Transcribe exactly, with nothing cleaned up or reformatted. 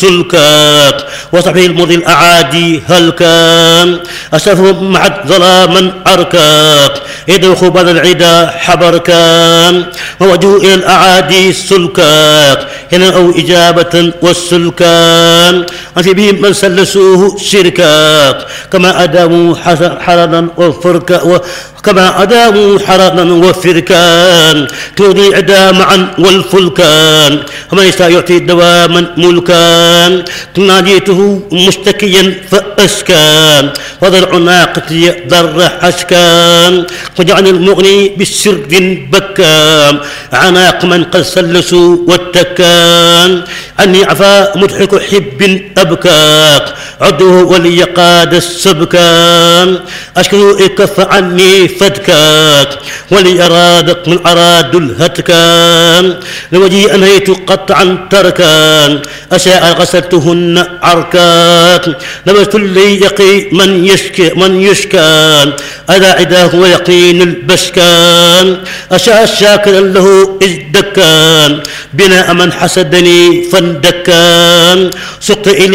سلكاك وصحبه المرضي الأعادي هل كان أسفهم معت ظلاما أركاك يدوخ بعد العدا حبر كان ووجهوا إلى الأعادي سلكاك هنا أو إجابة والسلكان أنت بهم من سلسوه شركاك كما أداموا حرنا وفركا كما أداموا حرنا وفركان تودي عدا معا والفلكان كما يسعى يعطي دواما ملكان ناديته مشتكيا فأسكان وضرع ناقتي ضر حسكان وجعل المغني بالسرد بكام عناق من قد سلسوا واتكان أني عفا مضحك حب أبكاك عدوه ولي قاد السبكان أشكو إكف عني فدكاك ولي أرادك من أراد الهتكان لوجهي أنهيت قطعا تركان أشاء غسلتهن عركاك لبست لي يقي من يشكي من يشكان أذا عداه ويقين البشكان أشاء شاكرا له إذ دكان بناء من حسدني فاندكان سقت إلي